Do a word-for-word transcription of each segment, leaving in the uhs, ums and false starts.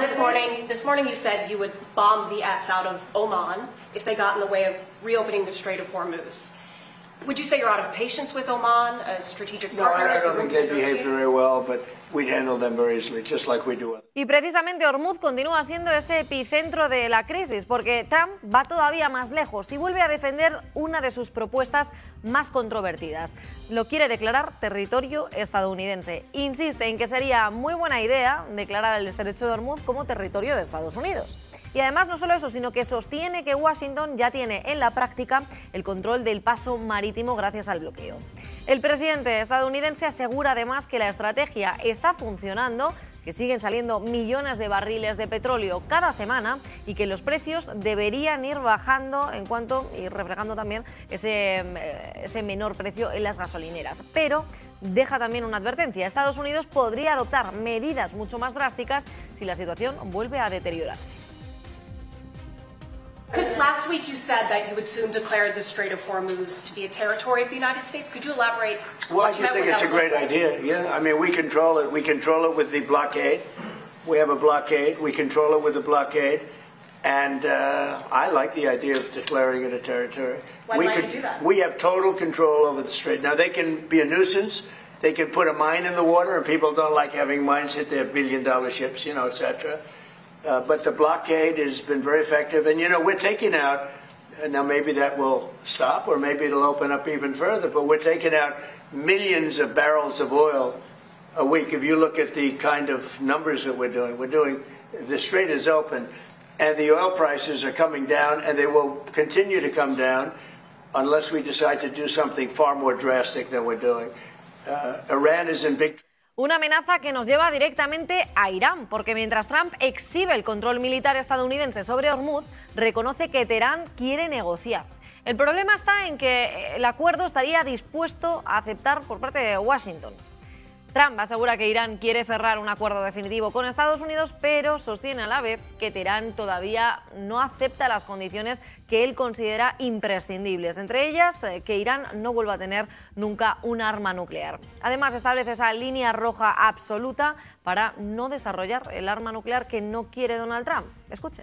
this morning, this morning you said you would bomb the S out of Oman if they got in the way of reopening the Strait of Hormuz. Would you say you're out of patience with Oman, a strategic partner? No, I, I don't think they behave very well, but we'd handle them very easily, just like we do. Y precisamente Hormuz continúa siendo ese epicentro de la crisis, porque Trump va todavía más lejos y vuelve a defender una de sus propuestas más controvertidas. Lo quiere declarar territorio estadounidense. Insiste en que sería muy buena idea declarar el estrecho de Hormuz como territorio de Estados Unidos. Y además no solo eso, sino que sostiene que Washington ya tiene en la práctica el control del paso marítimo gracias al bloqueo. El presidente estadounidense asegura además que la estrategia está funcionando, que siguen saliendo millones de barriles de petróleo cada semana y que los precios deberían ir bajando en cuanto y reflejando también ese, ese menor precio en las gasolineras. Pero deja también una advertencia: Estados Unidos podría adoptar medidas mucho más drásticas si la situación vuelve a deteriorarse. Last week you said that you would soon declare the Strait of Hormuz to be a territory of the United States. Could you elaborate? Well, I just think it's a great idea. Yeah, I mean, we control it. We control it with the blockade. We have a blockade. We control it with the blockade. And uh, I like the idea of declaring it a territory. Why we might could, you do that? We have total control over the strait. Now, they can be a nuisance. They can put a mine in the water, and people don't like having mines hit their billion-dollar ships, you know, et cetera. Uh, but the blockade has been very effective. And, you know, we're taking out, uh, now maybe that will stop or maybe it'll open up even further, but we're taking out millions of barrels of oil a week. If you look at the kind of numbers that we're doing, we're doing, the strait is open and the oil prices are coming down, and they will continue to come down unless we decide to do something far more drastic than we're doing. Uh, Iran is in big trouble. Una amenaza que nos lleva directamente a Irán, porque mientras Trump exhibe el control militar estadounidense sobre Hormuz, reconoce que Teherán quiere negociar. El problema está en que el acuerdo estaría dispuesto a aceptar por parte de Washington. Trump asegura que Irán quiere cerrar un acuerdo definitivo con Estados Unidos, pero sostiene a la vez que Teherán todavía no acepta las condiciones que él considera imprescindibles, entre ellas que Irán no vuelva a tener nunca un arma nuclear. Además, establece esa línea roja absoluta para no desarrollar el arma nuclear que no quiere Donald Trump. Escuchen.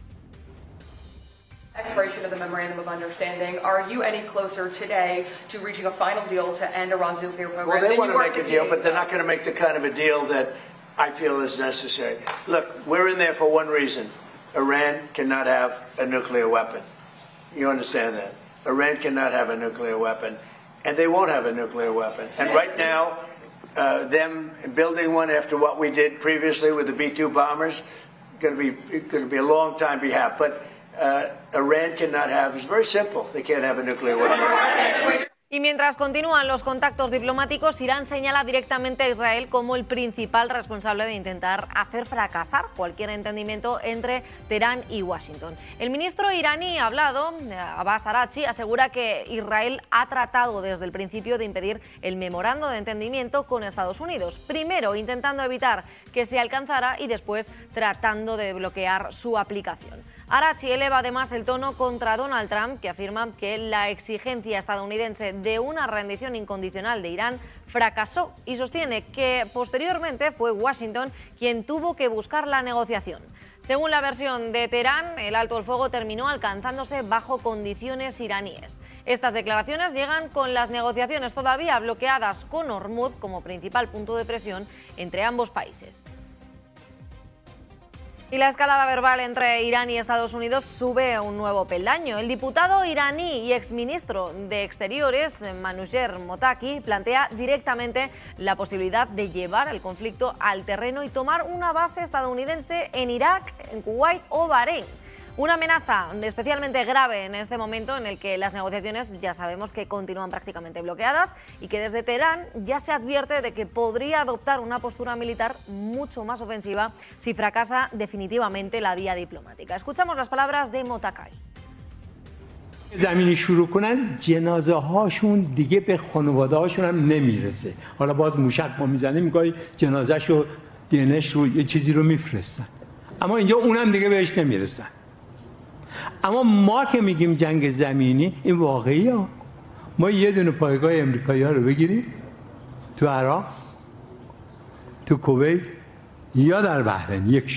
Expiration of the Memorandum of Understanding, are you any closer today to reaching a final deal to end Iran's nuclear program? Well, they want to make a deal, but they're not going to make the kind of a deal that I feel is necessary. Look, we're in there for one reason. Iran cannot have a nuclear weapon. You understand that? Iran cannot have a nuclear weapon, and they won't have a nuclear weapon. And right now, uh, them building one after what we did previously with the B two bombers, going to be going to be a long time behalf. But Uh, Iran cannot have, it's very simple, they can't have a nuclear weapon. Y mientras continúan los contactos diplomáticos, Irán señala directamente a Israel como el principal responsable de intentar hacer fracasar cualquier entendimiento entre Teherán y Washington. El ministro iraní hablado, Abbas Araghchi, asegura que Israel ha tratado desde el principio de impedir el memorando de entendimiento con Estados Unidos, primero intentando evitar que se alcanzara y después tratando de bloquear su aplicación. Araghchi eleva además el tono contra Donald Trump, que afirma que la exigencia estadounidense de una rendición incondicional de Irán fracasó y sostiene que posteriormente fue Washington quien tuvo que buscar la negociación. Según la versión de Teherán, el alto el fuego terminó alcanzándose bajo condiciones iraníes. Estas declaraciones llegan con las negociaciones todavía bloqueadas con Hormuz como principal punto de presión entre ambos países. Y la escalada verbal entre Irán y Estados Unidos sube a un nuevo peldaño. El diputado iraní y exministro de Exteriores, Manouchehr Mottaki, plantea directamente la posibilidad de llevar el conflicto al terreno y tomar una base estadounidense en Irak, en Kuwait o Bahrein. Una amenaza especialmente grave en este momento en el que las negociaciones ya sabemos que continúan prácticamente bloqueadas y que desde Teherán ya se advierte de que podría adoptar una postura militar mucho más ofensiva si fracasa definitivamente la vía diplomática. Escuchamos las palabras de Mottaki. زمینی شروع کنن جنازه هاشون دیگه به خانواده هاشون هم نمیرسه. حالا باز موشک ما میزنیم گاهی جنازه‌شو دینش رو یه چیزی رو میفرستن. اما اینجا اونم دیگه بهش نمیرسن. اما ما که میگیم جنگ زمینی این واقعیه. ما یه دونه پایگاه امریکایی‌ها رو بگیریم تو عراق، تو کویت یا در بحرین یک